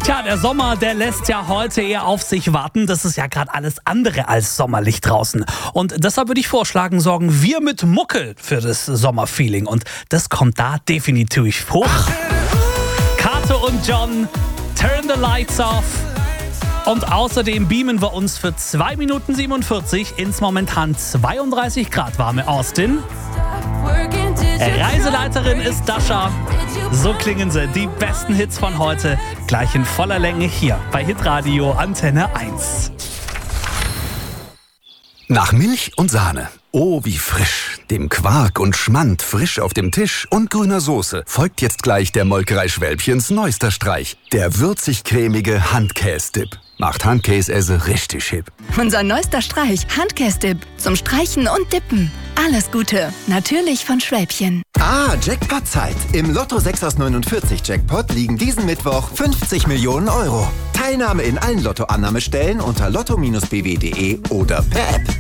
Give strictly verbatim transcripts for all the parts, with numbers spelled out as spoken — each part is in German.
Tja, der Sommer, der lässt ja heute eher auf sich warten. Das ist ja gerade alles andere als sommerlich draußen. Und deshalb würde ich vorschlagen, sorgen wir mit Mucke für das Sommerfeeling. Und das kommt da definitiv hoch. Kato und John, Turn the Lights Off. Und außerdem beamen wir uns für zwei Minuten siebenundvierzig ins momentan zweiunddreißig Grad warme Austin. Reiseleiterin ist Dasha. So klingen sie, die besten Hits von heute, gleich in voller Länge hier bei Hitradio Antenne eins. Nach Milch und Sahne. Oh, wie frisch. Dem Quark und Schmand frisch auf dem Tisch und grüner Soße folgt jetzt gleich der Molkerei Schwälbchens neuester Streich. Der würzig-cremige Handkäse-Dip. Macht Handkäse richtig hip. Unser neuester Streich, Handkäse-Dip. Zum Streichen und Dippen. Alles Gute, natürlich von Schwälbchen. Ah, Jackpot-Zeit. Im Lotto sechs aus neunundvierzig Jackpot liegen diesen Mittwoch fünfzig Millionen Euro. Teilnahme in allen Lottoannahmestellen unter lotto Bindestrich b w punkt d e oder per App.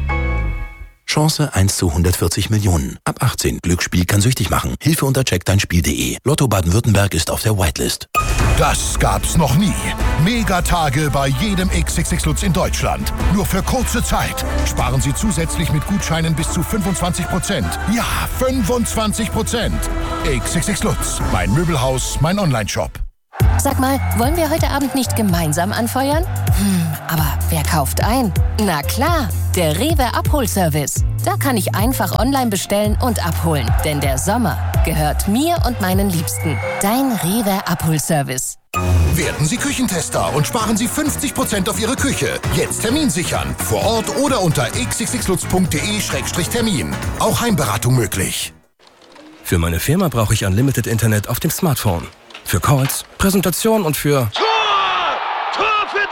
Chance eins zu hundertvierzig Millionen. Ab achtzehn. Glücksspiel kann süchtig machen. Hilfe unter check dein Spiel punkt d e. Lotto Baden-Württemberg ist auf der Whitelist. Das gab's noch nie. Megatage bei jedem X X X Lutz in Deutschland. Nur für kurze Zeit. Sparen Sie zusätzlich mit Gutscheinen bis zu fünfundzwanzig Prozent. Ja, fünfundzwanzig Prozent. X X X Lutz. Mein Möbelhaus, mein Onlineshop. Sag mal, wollen wir heute Abend nicht gemeinsam anfeuern? Hm, aber wer kauft ein? Na klar, der Rewe Abholservice. Da kann ich einfach online bestellen und abholen. Denn der Sommer gehört mir und meinen Liebsten. Dein Rewe Abholservice. Werden Sie Küchentester und sparen Sie fünfzig Prozent auf Ihre Küche. Jetzt Termin sichern. Vor Ort oder unter x x x lutz punkt d e Schrägstrich Termin. Auch Heimberatung möglich. Für meine Firma brauche ich Unlimited Internet auf dem Smartphone. Für Calls, Präsentation und für... Tor! Tor für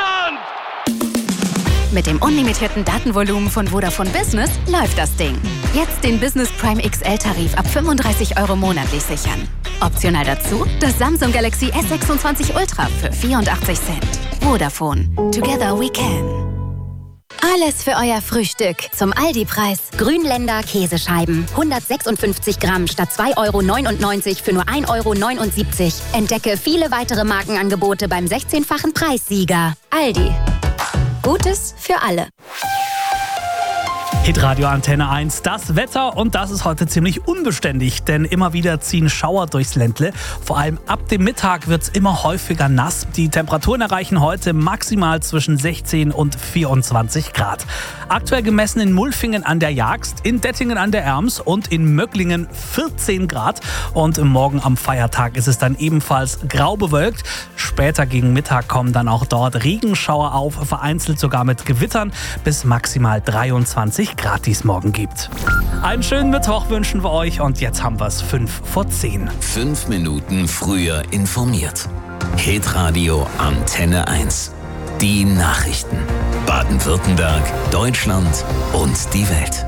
Deutschland! Mit dem unlimitierten Datenvolumen von Vodafone Business läuft das Ding. Jetzt den Business Prime X L-Tarif ab fünfunddreißig Euro monatlich sichern. Optional dazu das Samsung Galaxy S sechsundzwanzig Ultra für vierundachtzig Cent. Vodafone. Together we can. Alles für euer Frühstück zum Aldi-Preis. Grünländer Käsescheiben. hundertsechsundfünfzig Gramm statt zwei Euro neunundneunzig für nur ein Euro neunundsiebzig. Entdecke viele weitere Markenangebote beim sechzehnfachen Preissieger. Aldi. Gutes für alle. Hitradio Antenne eins, das Wetter, und das ist heute ziemlich unbeständig, denn immer wieder ziehen Schauer durchs Ländle. Vor allem ab dem Mittag wird es immer häufiger nass. Die Temperaturen erreichen heute maximal zwischen sechzehn und vierundzwanzig Grad. Aktuell gemessen in Mulfingen an der Jagst, in Dettingen an der Erms und in Möcklingen vierzehn Grad. Und morgen am Feiertag ist es dann ebenfalls grau bewölkt. Später gegen Mittag kommen dann auch dort Regenschauer auf, vereinzelt sogar mit Gewittern, bis maximal dreiundzwanzig Grad dies morgen gibt. Einen schönen Mittwoch wünschen wir euch, und jetzt haben wir es fünf vor zehn. Fünf Minuten früher informiert. Hitradio Antenne eins. Die Nachrichten. Baden-Württemberg, Deutschland und die Welt.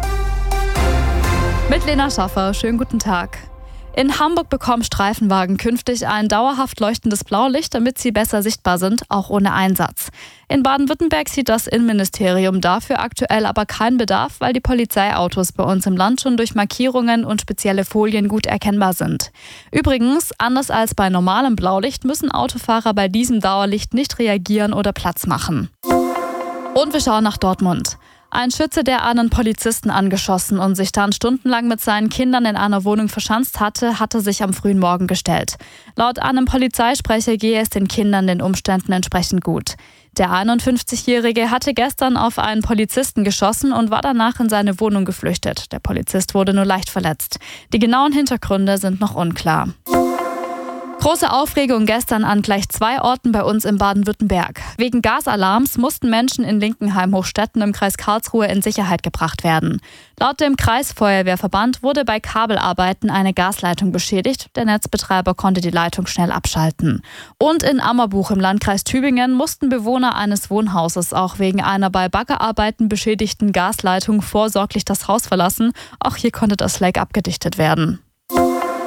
Mit Lena Schaffer, schönen guten Tag. In Hamburg bekommen Streifenwagen künftig ein dauerhaft leuchtendes Blaulicht, damit sie besser sichtbar sind, auch ohne Einsatz. In Baden-Württemberg sieht das Innenministerium dafür aktuell aber keinen Bedarf, weil die Polizeiautos bei uns im Land schon durch Markierungen und spezielle Folien gut erkennbar sind. Übrigens, anders als bei normalem Blaulicht müssen Autofahrer bei diesem Dauerlicht nicht reagieren oder Platz machen. Und wir schauen nach Dortmund. Ein Schütze, der einen Polizisten angeschossen und sich dann stundenlang mit seinen Kindern in einer Wohnung verschanzt hatte, hatte sich am frühen Morgen gestellt. Laut einem Polizeisprecher gehe es den Kindern den Umständen entsprechend gut. Der einundfünfzigjährige hatte gestern auf einen Polizisten geschossen und war danach in seine Wohnung geflüchtet. Der Polizist wurde nur leicht verletzt. Die genauen Hintergründe sind noch unklar. Große Aufregung gestern an gleich zwei Orten bei uns in Baden-Württemberg. Wegen Gasalarms mussten Menschen in Linkenheim-Hochstetten im Kreis Karlsruhe in Sicherheit gebracht werden. Laut dem Kreisfeuerwehrverband wurde bei Kabelarbeiten eine Gasleitung beschädigt. Der Netzbetreiber konnte die Leitung schnell abschalten. Und in Ammerbuch im Landkreis Tübingen mussten Bewohner eines Wohnhauses auch wegen einer bei Baggerarbeiten beschädigten Gasleitung vorsorglich das Haus verlassen. Auch hier konnte das Leck abgedichtet werden.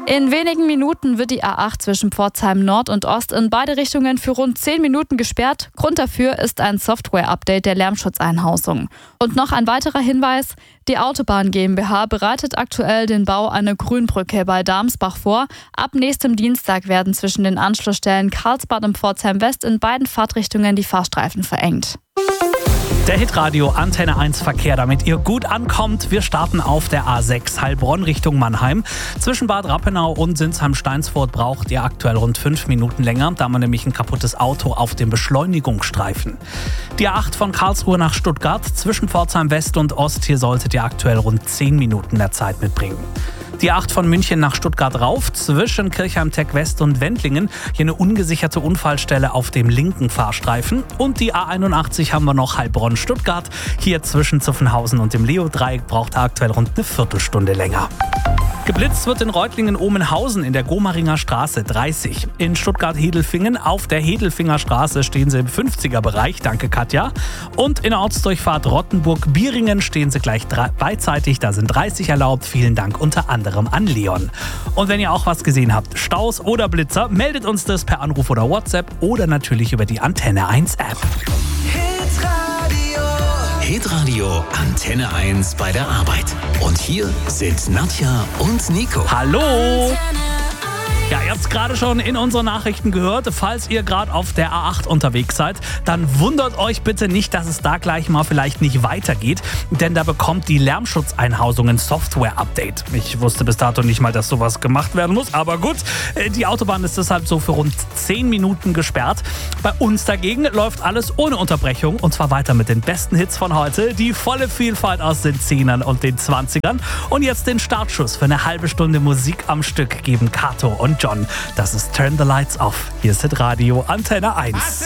In wenigen Minuten wird die A acht zwischen Pforzheim Nord und Ost in beide Richtungen für rund zehn Minuten gesperrt. Grund dafür ist ein Software-Update der Lärmschutzeinhausung. Und noch ein weiterer Hinweis: Die Autobahn GmbH bereitet aktuell den Bau einer Grünbrücke bei Darmsbach vor. Ab nächstem Dienstag werden zwischen den Anschlussstellen Karlsbad und Pforzheim West in beiden Fahrtrichtungen die Fahrstreifen verengt. Der Hitradio Antenne eins Verkehr, damit ihr gut ankommt. Wir starten auf der A sechs Heilbronn Richtung Mannheim. Zwischen Bad Rappenau und Sinsheim-Steinsfurt braucht ihr aktuell rund fünf Minuten länger, da man nämlich ein kaputtes Auto auf dem Beschleunigungsstreifen. Die A acht von Karlsruhe nach Stuttgart zwischen Pforzheim West und Ost, hier solltet ihr aktuell rund zehn Minuten der Zeit mitbringen. Die A acht von München nach Stuttgart rauf, zwischen Kirchheim-Tech West und Wendlingen. Hier eine ungesicherte Unfallstelle auf dem linken Fahrstreifen. Und die A einundachtzig haben wir noch Heilbronn-Stuttgart. Hier zwischen Zuffenhausen und dem Leo-Dreieck braucht er aktuell rund eine Viertelstunde länger. Geblitzt wird in Reutlingen-Omenhausen in der Gomaringer Straße dreißig. In Stuttgart-Hedelfingen auf der Hedelfinger Straße stehen sie im fünfziger-Bereich, danke Katja. Und in der Ortsdurchfahrt Rottenburg-Bieringen stehen sie gleich beidseitig, da sind dreißig erlaubt. Vielen Dank unter anderem an Leon. Und wenn ihr auch was gesehen habt, Staus oder Blitzer, meldet uns das per Anruf oder WhatsApp oder natürlich über die Antenne eins App. Hitradio Antenne eins bei der Arbeit. Und hier sind Nadja und Nico. Hallo! Ja, ihr habt es gerade schon in unseren Nachrichten gehört. Falls ihr gerade auf der A acht unterwegs seid, dann wundert euch bitte nicht, dass es da gleich mal vielleicht nicht weitergeht. Denn da bekommt die Lärmschutzeinhausung ein Software-Update. Ich wusste bis dato nicht mal, dass sowas gemacht werden muss. Aber gut, die Autobahn ist deshalb so für rund zehn Minuten gesperrt. Bei uns dagegen läuft alles ohne Unterbrechung. Und zwar weiter mit den besten Hits von heute. Die volle Vielfalt aus den Zehnern und den Zwanzigern. Und jetzt den Startschuss für eine halbe Stunde Musik am Stück geben Kato und John. Das ist Turn the Lights Off. Hier ist Hitradio Antenne eins.